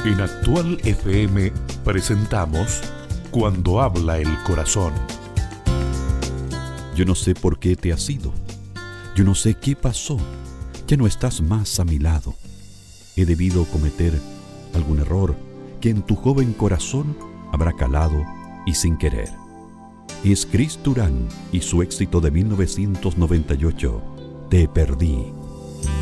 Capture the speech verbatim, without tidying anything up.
En Actual F M presentamos Cuando habla el corazón. Yo no sé por qué te has ido. Yo no sé qué pasó. Ya no estás más a mi lado. He debido cometer algún error que en tu joven corazón habrá calado y sin querer. Es Chris Durán y su éxito de mil novecientos noventa y ocho, Te perdí.